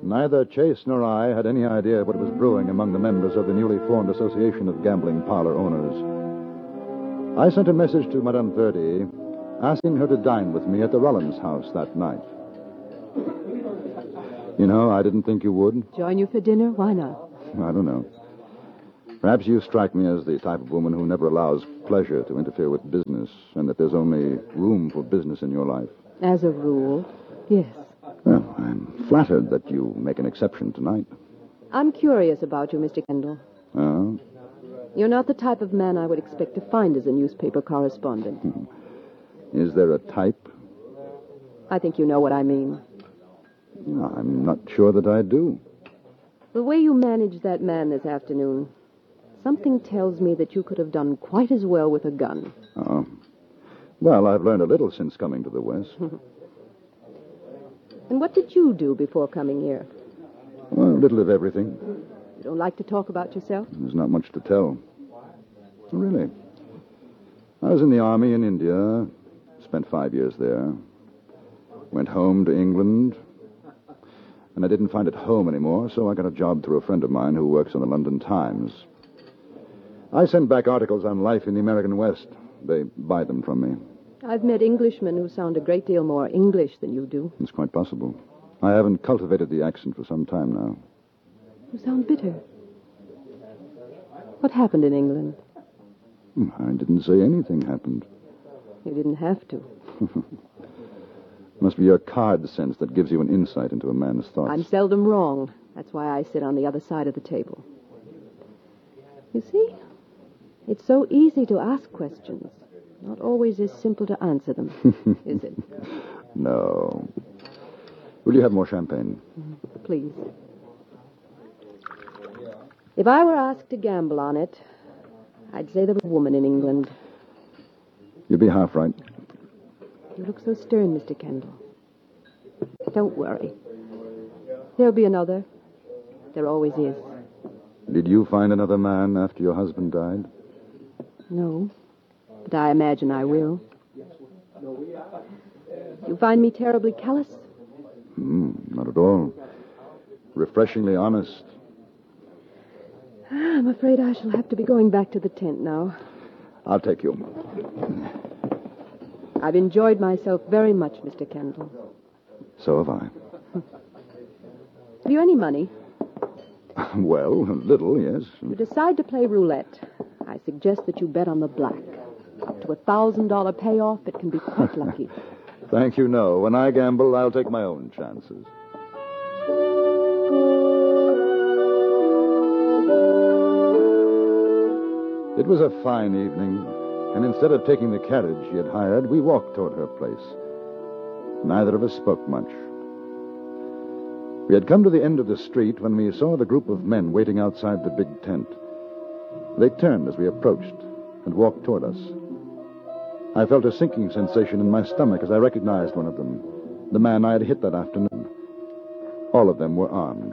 Neither Chase nor I had any idea what was brewing among the members of the newly formed Association of Gambling Parlor Owners. I sent a message to Madame Verdi asking her to dine with me at the Rollins house that night. You know, I didn't think you would. Join you for dinner? Why not? I don't know. Perhaps you strike me as the type of woman who never allows pleasure to interfere with business, and that there's only room for business in your life. As a rule, yes. Well, I'm flattered that you make an exception tonight. I'm curious about you, Mr. Kendall. Oh? You're not the type of man I would expect to find as a newspaper correspondent. Is there a type? I think you know what I mean. I'm not sure that I do. The way you managed that man this afternoon, something tells me that you could have done quite as well with a gun. Oh. Well, I've learned a little since coming to the West. And what did you do before coming here? Well, a little of everything. You don't like to talk about yourself? There's not much to tell. Really. I was in the army in India, spent 5 years there. Went home to England, and I didn't find it home anymore, so I got a job through a friend of mine who works on the London Times. I send back articles on life in the American West. They buy them from me. I've met Englishmen who sound a great deal more English than you do. It's quite possible. I haven't cultivated the accent for some time now. You sound bitter. What happened in England? I didn't say anything happened. You didn't have to. Must be your card sense that gives you an insight into a man's thoughts. I'm seldom wrong. That's why I sit on the other side of the table. You see, it's so easy to ask questions. Not always as simple to answer them, is it? No. Will you have more champagne? Please. If I were asked to gamble on it, I'd say there was a woman in England. You'd be half right. You look so stern, Mr. Kendall. Don't worry. There'll be another. There always is. Did you find another man after your husband died? No, but I imagine I will. You find me terribly callous? Not at all. Refreshingly honest. I'm afraid I shall have to be going back to the tent now. I'll take you. I've enjoyed myself very much, Mr. Kendall. So have I. Have you any money? Well, a little, yes. You decide to play roulette. I suggest that you bet on the black. Up to $1,000 payoff, it can be quite lucky. Thank you, no. When I gamble, I'll take my own chances. It was a fine evening, and instead of taking the carriage she had hired, we walked toward her place. Neither of us spoke much. We had come to the end of the street when we saw the group of men waiting outside the big tent. They turned as we approached and walked toward us. I felt a sinking sensation in my stomach as I recognized one of them, the man I had hit that afternoon. All of them were armed.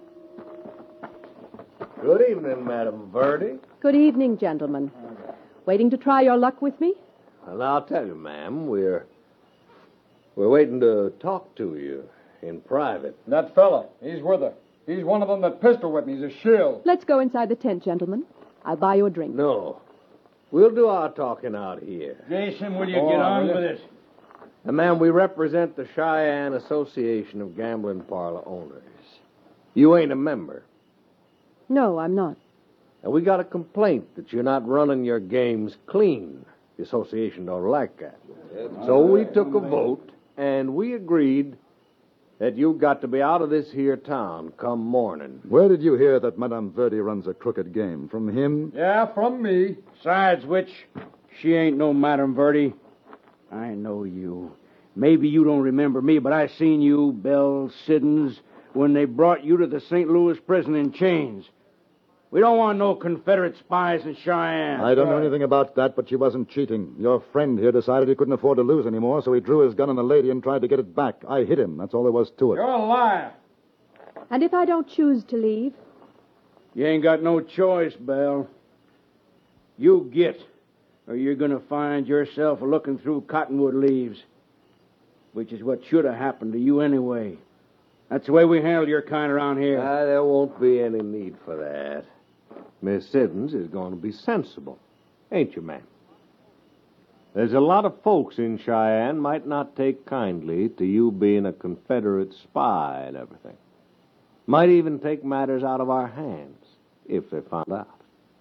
Good evening, Madam Verdi. Good evening, gentlemen. Waiting to try your luck with me? Well, I'll tell you, ma'am, we're waiting to talk to you in private. That fella, he's with her. He's one of them that pistol whipped me. He's a shill. Let's go inside the tent, gentlemen. I'll buy you a drink. No. We'll do our talking out here. Jason, will you get on with it? And, ma'am, we represent the Cheyenne Association of Gambling Parlor Owners. You ain't a member. No, I'm not. And we got a complaint that you're not running your games clean. The association don't like that. So we took a vote, and we agreed that you got to be out of this here town come morning. Where did you hear that Madame Verdi runs a crooked game? From him? Yeah, from me. Besides which, she ain't no Madame Verdi. I know you. Maybe you don't remember me, but I seen you, Belle Siddons, when they brought you to the St. Louis prison in chains. We don't want no Confederate spies in Cheyenne. I don't know anything about that, but she wasn't cheating. Your friend here decided he couldn't afford to lose anymore, so he drew his gun on the lady and tried to get it back. I hit him. That's all there was to it. You're a liar. And if I don't choose to leave? You ain't got no choice, Belle. You get, or you're going to find yourself looking through cottonwood leaves, which is what should have happened to you anyway. That's the way we handle your kind around here. There won't be any need for that. Miss Siddons is going to be sensible. Ain't you, ma'am? There's a lot of folks in Cheyenne might not take kindly to you being a Confederate spy and everything. Might even take matters out of our hands if they found out.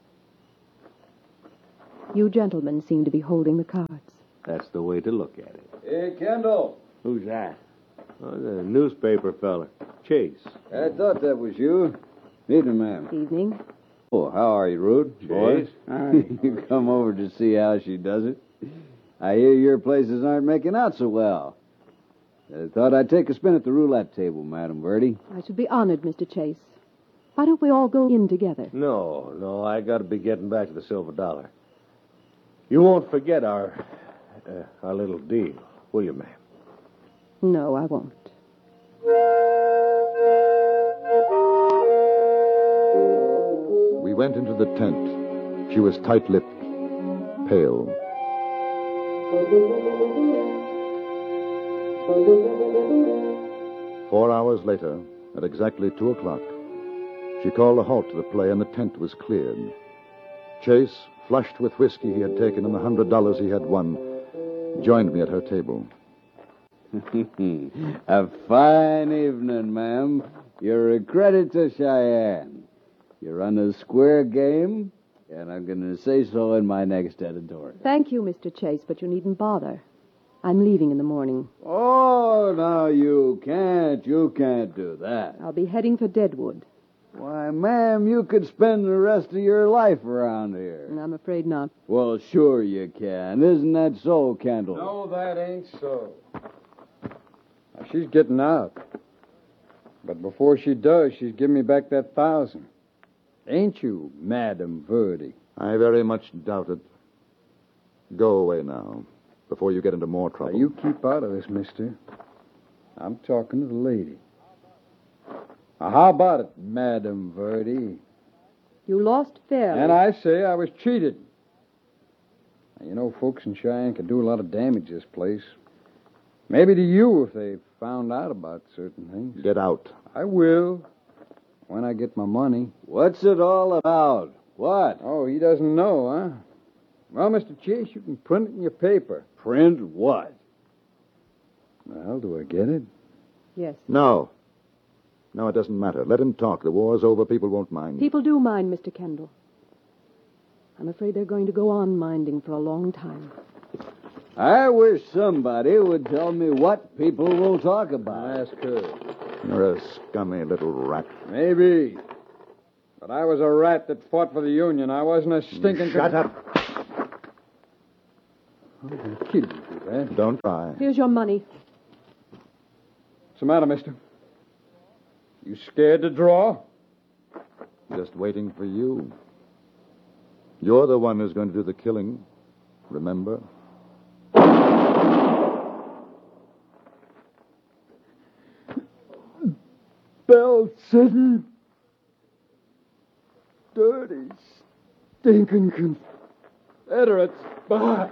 You gentlemen seem to be holding the cards. That's the way to look at it. Hey, Kendall. Who's that? Oh, the newspaper fella, Chase. I thought that was you. Evening, ma'am. Evening. Oh, how are you, Rude? Boys? You come over to see how she does it. I hear your places aren't making out so well. I thought I'd take a spin at the roulette table, Madam Verdi. I should be honored, Mr. Chase. Why don't we all go in together? No, I got to be getting back to the Silver Dollar. You won't forget our little deal, will you, ma'am? No, I won't. We went into the tent. She was tight-lipped, pale. 4 hours later, at exactly 2 o'clock, she called a halt to the play and the tent was cleared. Chase, flushed with whiskey he had taken and the $100 he had won, joined me at her table. A fine evening, ma'am. You're a credit to Cheyenne. You run a square game, and I'm going to say so in my next editorial. Thank you, Mr. Chase, but you needn't bother. I'm leaving in the morning. Oh, now you can't do that. I'll be heading for Deadwood. Why, ma'am, you could spend the rest of your life around here. And I'm afraid not. Well, sure you can. Isn't that so, Kendall? No, that ain't so. Now, she's getting out. But before she does, she's giving me back that 1,000. Ain't you, Madam Verdi? I very much doubt it. Go away now, before you get into more trouble. Now, you keep out of this, mister. I'm talking to the lady. Now, how about it, Madam Verdi? You lost fairly. And I say I was cheated. Now, you know, folks in Cheyenne can do a lot of damage to this place. Maybe to you if they found out about certain things. Get out. I will, when I get my money. What's it all about? What? Oh, he doesn't know, huh? Well, Mr. Chase, you can print it in your paper. Print what? Well, do I get it? Yes. No, it doesn't matter. Let him talk. The war's over. People won't mind. People do mind, Mr. Kendall. I'm afraid they're going to go on minding for a long time. I wish somebody would tell me what people will talk about. Ask her. You're a scummy little rat. Maybe. But I was a rat that fought for the Union. I wasn't a stinking... Shut up. I'm going to kill you for that. Don't try. Here's your money. What's the matter, mister? You scared to draw? Just waiting for you. You're the one who's going to do the killing. Remember? Bell City. Dirty, stinking Confederates. Bah!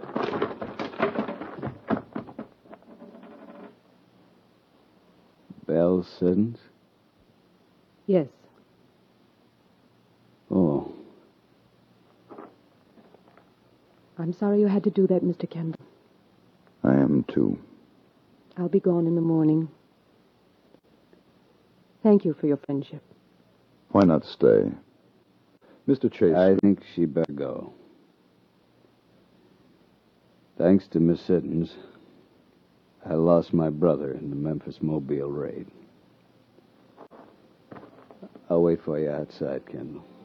Bell Siddons? Yes. Oh. I'm sorry you had to do that, Mr. Kendall. I am, too. I'll be gone in the morning. Thank you for your friendship. Why not stay? Mr. Chase. I think she better go. Thanks to Miss Siddons, I lost my brother in the Memphis-Mobile raid. I'll wait for you outside, Kendall.